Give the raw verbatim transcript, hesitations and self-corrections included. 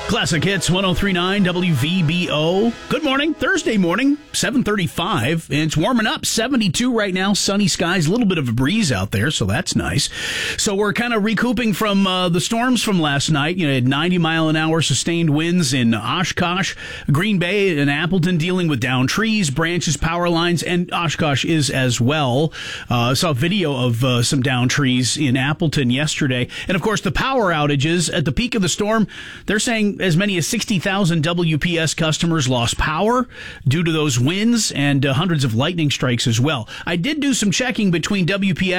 Classic Hits one oh three point nine W V B O. Good morning. Thursday morning, seven thirty-five. And it's warming up. seventy-two right now. Sunny skies. A little bit of a breeze out there, so that's nice. So we're kind of recouping from uh, the storms from last night. You know, had ninety mile an hour sustained winds in Oshkosh, Green Bay, and Appleton, dealing with downed trees, branches, power lines, and Oshkosh is as well. Uh, saw a video of uh, some downed trees in Appleton yesterday. And of course, the power outages at the peak of the storm, they're saying as many as sixty thousand W P S customers lost power due to those winds, and uh, hundreds of lightning strikes as well. I did do some checking between W P S